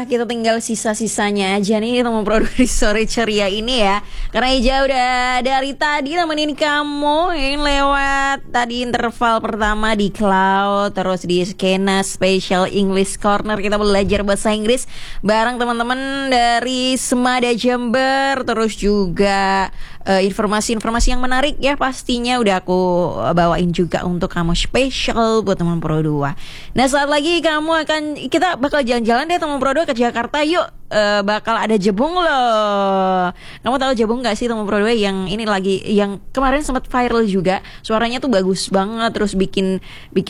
kita tinggal sisa-sisanya aja nih teman produksi sore ceria ini ya. Karena Ija udah dari tadi nemenin kamu yang lewat tadi interval pertama di Cloud, terus di Skena Special English Corner kita belajar bahasa Inggris bareng teman-teman dari Semada Jember, terus juga informasi-informasi yang menarik ya pastinya udah aku bawain juga untuk kamu spesial buat teman Pro 2. Nah saat lagi kita bakal jalan-jalan deh teman Pro 2 ke Jakarta yuk. Bakal ada Jebung loh. Kamu tahu Jebung gak sih teman Pro 2 yang ini lagi yang kemarin sempat viral juga. Suaranya tuh bagus banget, terus bikin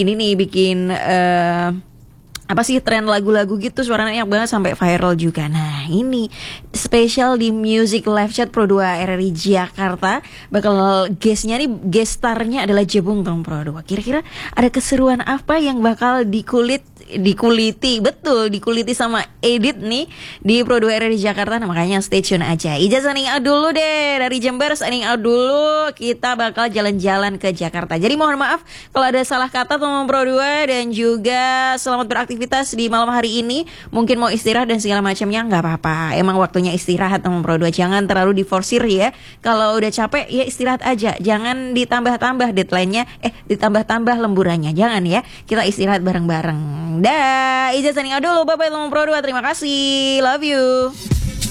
apa sih tren lagu-lagu gitu, suaranya enak banget sampai viral juga. Nah ini spesial di Music Live Chat Pro 2 RRI Jakarta. Bakal guest starnya adalah Jebung Tong Pro 2. Kira-kira ada keseruan apa yang bakal dikuliti sama Edit nih di Pro 2 RRI Jakarta. Nah makanya stay tune aja. Ija signing out dulu deh dari Jember, signing out dulu. Kita bakal jalan-jalan ke Jakarta. Jadi mohon maaf kalau ada salah kata teman Pro 2, dan juga selamat beraktivitas di malam hari ini. Mungkin mau istirahat dan segala macamnya, nggak apa-apa. Emang waktunya istirahat teman Pro 2. Jangan terlalu diforsir ya. Kalau udah capek ya istirahat aja. Jangan ditambah-tambah deadline-nya, ditambah-tambah lemburannya. Jangan ya. Kita istirahat bareng-bareng. Dah, Ija signing out dulu. Bye-bye teman Pro 2. Terima kasih. Love you.